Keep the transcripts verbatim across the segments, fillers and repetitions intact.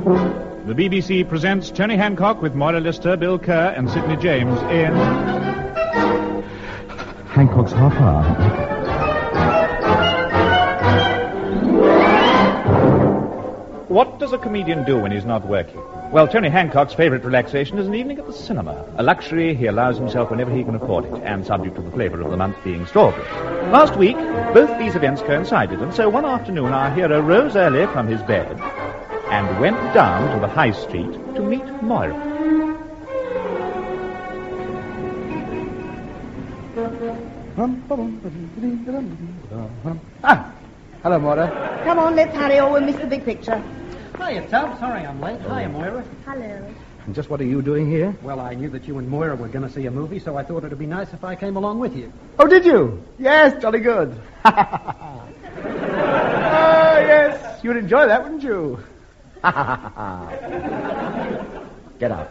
The B B C presents Tony Hancock with Moira Lister, Bill Kerr, and Sidney James in Hancock's Half Hour. What does a comedian do when he's not working? Well, Tony Hancock's favourite relaxation is an evening at the cinema, a luxury he allows himself whenever he can afford it, and subject to the flavour of the month being strawberry. Last week, both these events coincided, and so one afternoon our hero rose early from his bed and went down to the high street to meet Moira. Ah, hello, Moira. Come on, let's hurry or we'll miss the big picture. Hiya, Tubbs. Sorry I'm late. Hiya, Moira. Hello. And just what are you doing here? Well, I knew that you and Moira were going to see a movie, so I thought it would be nice if I came along with you. Oh, did you? Yes, jolly good. Oh, yes, you'd enjoy that, wouldn't you? Get out.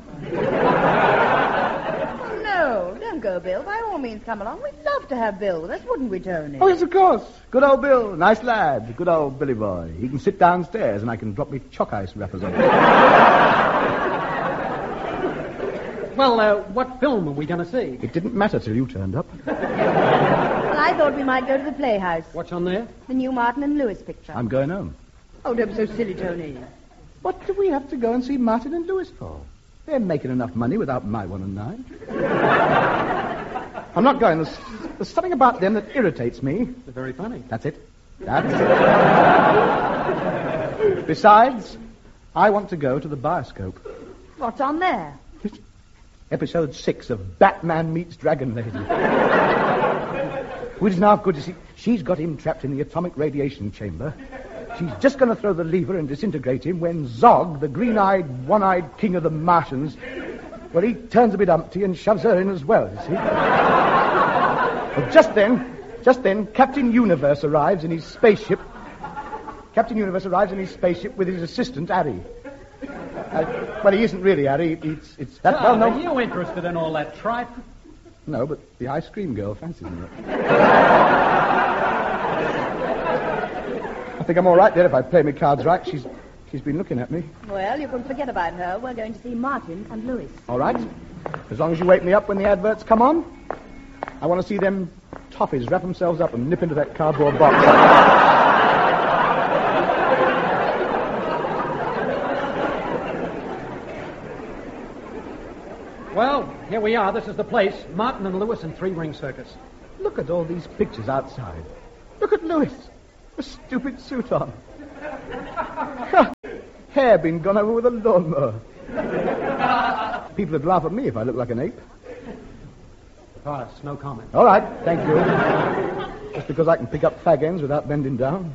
No, don't go, Bill. By all means, come along. We'd love to have Bill with us, wouldn't we, Tony? Oh, yes, of course. Good old Bill. Nice lad. Good old Billy boy. He can sit downstairs and I can drop me chalk ice wrappers on him. Well, uh, what film are we going to see? It didn't matter till you turned up. Well, I thought we might go to the Playhouse. What's on there? The new Martin and Lewis picture. I'm going home. Oh, don't be so silly, Tony. What do we have to go and see Martin and Lewis for? They're making enough money without my one and nine. I'm not going. There's, there's something about them that irritates me. They're very funny. That's it. That's it. Besides, I want to go to the bioscope. What's on there? Episode six of Batman Meets Dragon Lady. Which is now good to see. She's got him trapped in the atomic radiation chamber. She's just going to throw the lever and disintegrate him when Zog, the green-eyed, one-eyed king of the Martians, well, he turns a bit umpty and shoves her in as well, you see. Well, just then, just then, Captain Universe arrives in his spaceship. Captain Universe arrives in his spaceship with his assistant, Harry. Uh, well, he isn't really Harry. It's, it's that Oh, well-known... are you interested in all that tripe? No, but the ice cream girl fancies me. I think I'm all right there if I play my cards right. She's she's been looking at me. Well, you can forget about her. We're going to see Martin and Lewis. All right. As long as you wake me up when the adverts come on. I want to see them toffees wrap themselves up and nip into that cardboard box. Well, here we are. This is the place. Martin and Lewis and Three Ring Circus. Look at all these pictures outside. Look at Lewis. A stupid suit on. Hair been gone over with a lawnmower. People would laugh at me if I looked like an ape. Pass. No comment. All right, thank you. Just because I can pick up fag ends without bending down.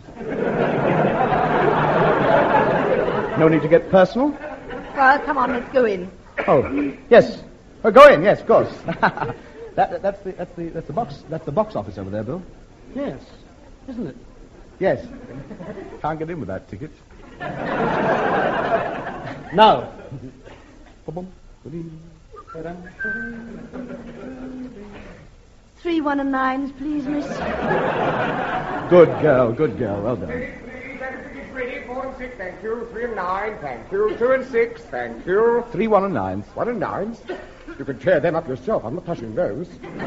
No need to get personal. Well, come on, let's go in. Oh, yes. Oh, go in, yes, of course. that, that, that's, the, that's, the, that's, the box, that's the box office over there, Bill. Yes. Isn't it? Yes. Can't get in without tickets. No. Three one and nines, please, miss. Good girl, good girl. Well done. Ready, four and six, thank you. Three and nine, thank you. Two and six, thank you. Three, one, and nines. One and nines? You can tear them up yourself. I'm not touching those.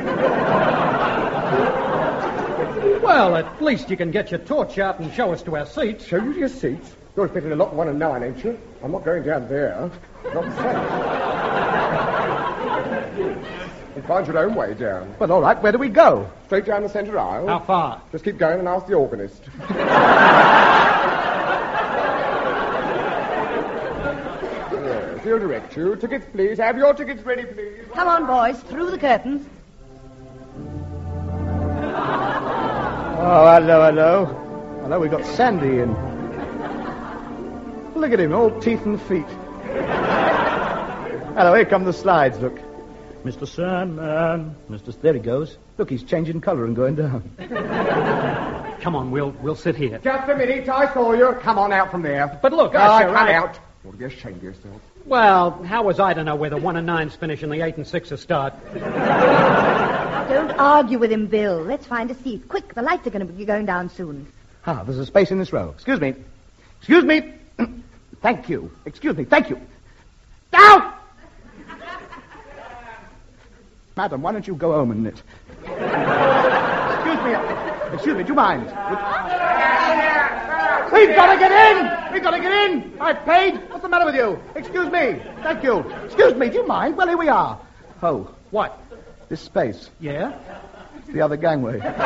Well, at least you can get your torch out and show us to our seats. Show you your seats? You're expecting a lot one and nine, ain't you? I'm not going down there. Not safe. You find your own way down. Well, all right, where do we go? Straight down the centre aisle. How far? Just keep going and ask the organist. Yes, he'll direct you. Tickets, please. Have your tickets ready, please. Come on, boys, through the curtains. Oh, hello, hello. Hello, we got Sandy in. Look at him, all teeth and feet. Hello, here come the slides, look. Mister Sandman. Mister There he goes. Look, he's changing colour and going down. Come on, we'll we'll sit here. Just a minute, I saw you. Come on out from there. But look, oh, Usher, come I... out. You ought to be ashamed of yourself. Well, how was I to know where the one and nines finish and the eight and sixes start? Don't argue with him, Bill. Let's find a seat. Quick, the lights are going to be going down soon. Ah, there's a space in this row. Excuse me. Excuse me. Thank you. Excuse me. Thank you. Down! Madam, why don't you go home and knit? Excuse me. Excuse me, do you mind? We've got to get in! We've got to get in! I've paid. What's the matter with you? Excuse me. Thank you. Excuse me, do you mind? Well, here we are. Oh. What? This space. Yeah? It's the other gangway. It's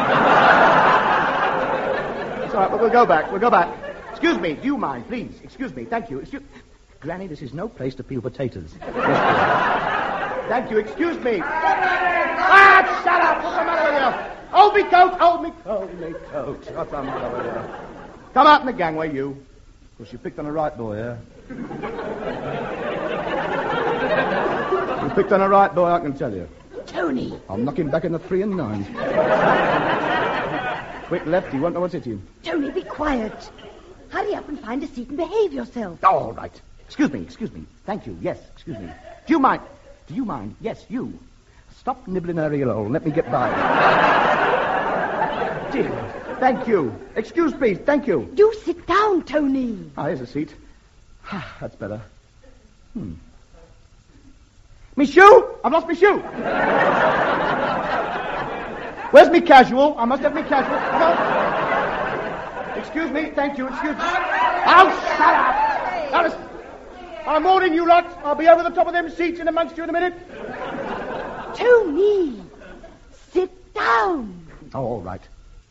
all right, but we'll go back. We'll go back. Excuse me. Do you mind, please? Excuse me. Thank you. Excuse... Granny, this is no place to peel potatoes. Thank you. Excuse me. Ah, shut up! What's the matter with you? Hold me coat! Hold me coat! Hold me coat! What's the matter with you? Come out in the gangway, you. Of course, you picked on a right boy, yeah? You picked on a right boy, I can tell you. Tony. I'll knock him back in the three and nine. Quick left, he won't know what's hit him. Tony, be quiet. Hurry up and find a seat and behave yourself. Oh, all right. Excuse me, excuse me. Thank you. Yes, excuse me. Do you mind? Do you mind? Yes, you. Stop nibbling her earhole and let me get by. Dear. Thank you. Excuse me. Thank you. Do sit down, Tony. Ah, here's a seat. That's better. Hmm. Me shoe? I've lost me shoe. Where's me casual? I must have me casual. Come on. Excuse me. Thank you. Excuse me. Oh, shut up. Alice. I'm warning you lot. I'll be over the top of them seats in amongst you in a minute. Tony, sit down. Oh, all right.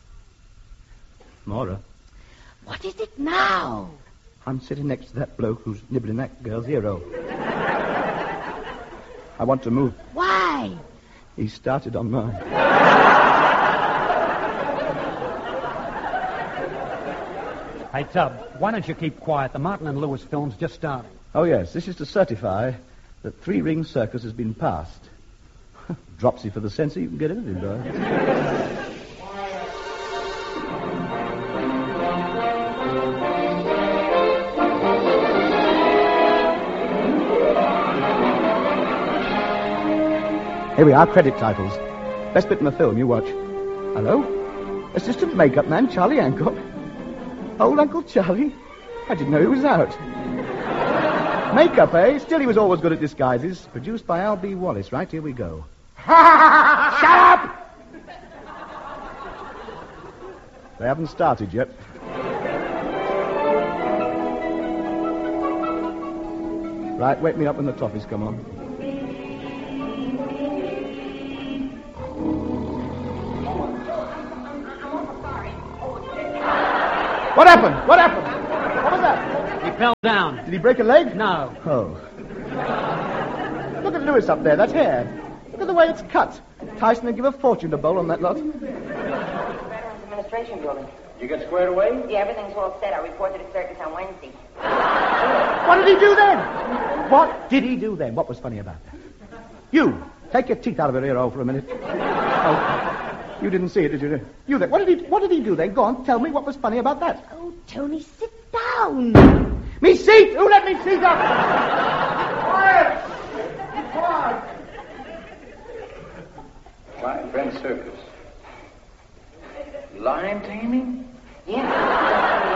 Mora. What is it now? I'm sitting next to that bloke who's nibbling that girl's ear-roll. I want to move. Why? He started on mine. Hey, Tub, why don't you keep quiet? The Martin and Lewis film's just starting. Oh, yes, this is to certify that Three Ring Circus has been passed. Dropsy for the censor, you can get anything, boy. Here we are, credit titles. Best bit in the film, you watch. Hello? Assistant makeup man, Charlie Hancock. Old Uncle Charlie? I didn't know he was out. Makeup, eh? Still, he was always good at disguises. Produced by Al B. Wallace. Right, here we go. Shut up! They haven't started yet. Right, wake me up when the toffees come on. What happened? What happened? What was that? He fell down. Did he break a leg? No. Oh. Look at Lewis up there. That's hair. Look at the way it's cut. Tyson would give a fortune to bowl on that lot. Veterans Administration Building. You get squared away? Yeah, everything's all set. I reported a circus on Wednesday. What did he do then? What did he do then? What was funny about that? You, take your teeth out of your ear hole for a minute. Oh, you didn't see it, did you? You then. What did he? What did he do then? Go on, tell me what was funny about that. Oh, Tony, sit down. Me seat. Who let me seat up? Quiet. Quiet. Fine French circus. Lion taming?